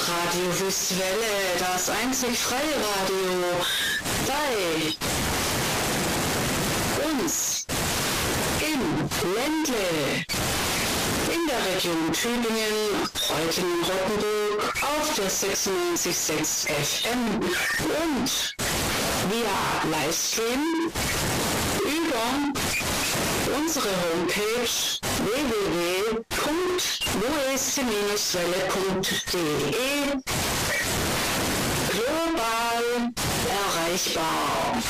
Radio Wüstwelle, das einzig freie Radio bei uns im Ländle, in der Region Tübingen, Reutlingen-Rottenburg auf der 96,6 FM und via Livestream über unsere Homepage www.west-welle.de global erreichbar.